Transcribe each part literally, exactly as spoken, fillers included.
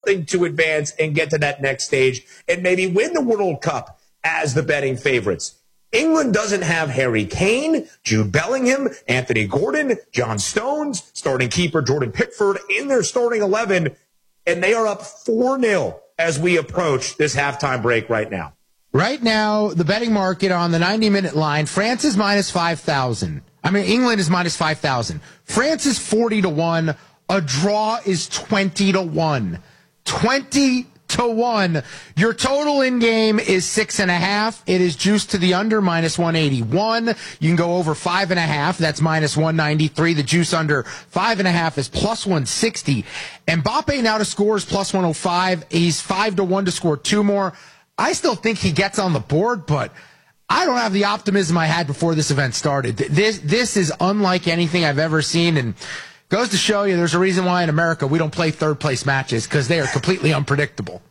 something to advance and get to that next stage and maybe win the World Cup as the betting favorites. England doesn't have Harry Kane, Jude Bellingham, Anthony Gordon, John Stones, starting keeper Jordan Pickford in their starting eleven, and they are up four nil as we approach this halftime break right now. Right now, the betting market on the ninety-minute line, France is minus five thousand. I mean, England is minus five thousand. France is forty to one. A draw is twenty to one. twenty to one. Your total in game is six and a half. It is juiced to the under minus one eighty-one. You can go over five and a half. That's minus one ninety-three. The juice under five and a half is plus one sixty. Mbappe now to score is plus one oh five. He's five to one to score two more. I still think he gets on the board, but I don't have the optimism I had before this event started. This, this is unlike anything I've ever seen, and goes to show you there's a reason why in America we don't play third-place matches, because they are completely unpredictable.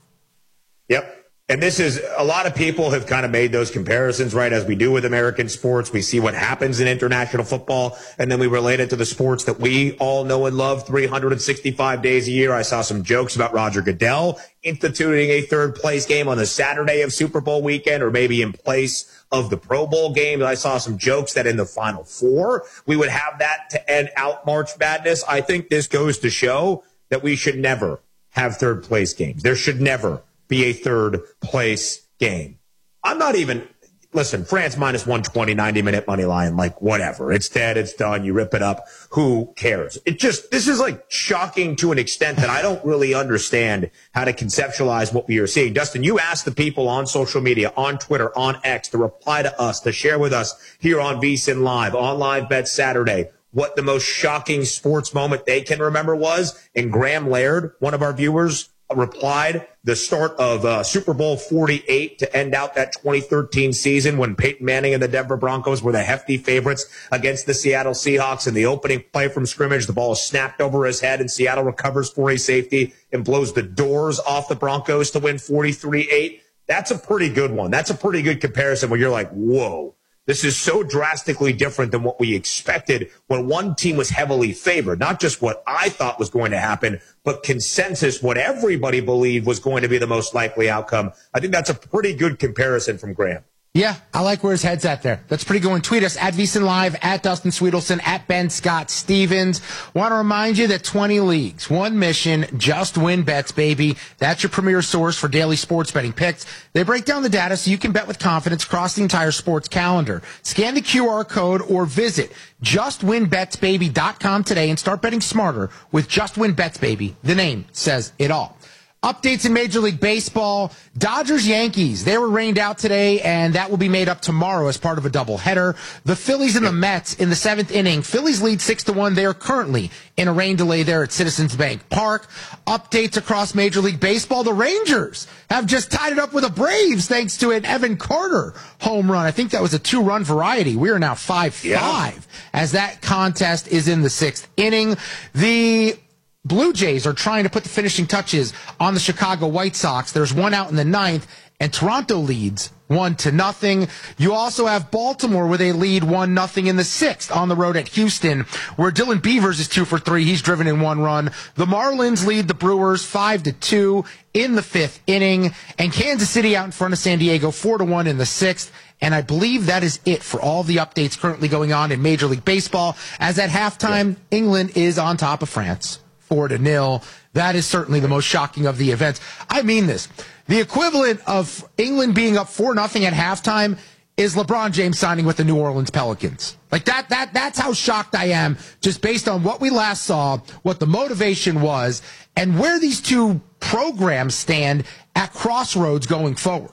Yep. And this is, a lot of people have kind of made those comparisons, right? As we do with American sports, we see what happens in international football, and then we relate it to the sports that we all know and love three hundred sixty-five days a year. I saw some jokes about Roger Goodell instituting a third-place game on the Saturday of Super Bowl weekend, or maybe in place of the Pro Bowl game. I saw some jokes that in the Final Four, we would have that to end out March Madness. I think this goes to show that we should never have third-place games. There should never be a third place game. I'm not even, listen, France minus one twenty, ninety minute money line, like whatever. It's dead. It's done. You rip it up. Who cares? It just, this is like shocking to an extent that I don't really understand how to conceptualize what we are seeing. Dustin, you asked the people on social media, on Twitter, on X, to reply to us, to share with us here on VSiN Live, on Live Bet Saturday, what the most shocking sports moment they can remember was. And Graham Laird, one of our viewers, replied the start of uh, Super Bowl forty-eight to end out that twenty thirteen season when Peyton Manning and the Denver Broncos were the hefty favorites against the Seattle Seahawks. In the opening play from scrimmage, the ball is snapped over his head, and Seattle recovers for a safety and blows the doors off the Broncos to win forty-three eight. That's a pretty good one. That's a pretty good comparison where you're like, whoa. This is so drastically different than what we expected when one team was heavily favored. Not just what I thought was going to happen, but consensus, what everybody believed was going to be the most likely outcome. I think that's a pretty good comparison from Graham. Yeah, I like where his head's at there. That's pretty good one. Tweet us at VSiN Live, at Dustin Sweetelson, at Ben Scott Stevens. Want to remind you that twenty leagues, one mission, just win bets, baby. That's your premier source for daily sports betting picks. They break down the data so you can bet with confidence across the entire sports calendar. Scan the Q R code or visit just win bets baby dot com today and start betting smarter with Just Win Bets, baby. The name says it all. Updates in Major League Baseball. Dodgers, Yankees. They were rained out today, and that will be made up tomorrow as part of a doubleheader. The Phillies and the Mets in the seventh inning. Phillies lead six to one. They are currently in a rain delay there at Citizens Bank Park. Updates across Major League Baseball. The Rangers have just tied it up with the Braves thanks to an Evan Carter home run. I think that was a two-run variety. We are now five five yeah. as that contest is in the sixth inning. The Blue Jays are trying to put the finishing touches on the Chicago White Sox. There's one out in the ninth, and Toronto leads one to nothing. You also have Baltimore where they lead one nothing in the sixth on the road at Houston, where Dylan Beavers is two for three. He's driven in one run. The Marlins lead the Brewers five to two in the fifth inning, and Kansas City out in front of San Diego four to one in the sixth. And I believe that is it for all the updates currently going on in Major League Baseball, as at halftime, yeah. England is on top of France. Four to nil. That is certainly the most shocking of the events. I mean this. The equivalent of England being up four nothing at halftime is LeBron James signing with the New Orleans Pelicans. Like that, that, that's how shocked I am, just based on what we last saw, what the motivation was, and where these two programs stand at crossroads going forward.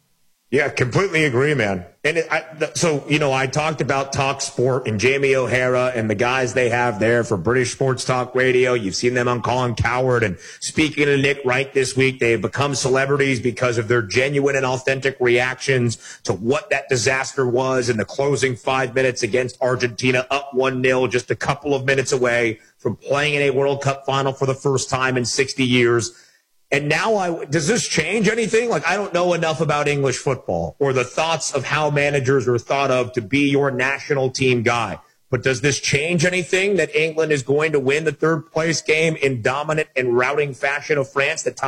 Yeah, completely agree, man. And it, I, so, you know, I talked about Talk Sport and Jamie O'Hara and the guys they have there for British Sports Talk Radio. You've seen them on Colin Cowherd. And speaking to Nick Wright this week, they've become celebrities because of their genuine and authentic reactions to what that disaster was in the closing five minutes against Argentina, up one nil, just a couple of minutes away from playing in a World Cup final for the first time in sixty years. And now, I, does this change anything? Like, I don't know enough about English football or the thoughts of how managers are thought of to be your national team guy. But does this change anything that England is going to win the third place game in dominant and routing fashion of France that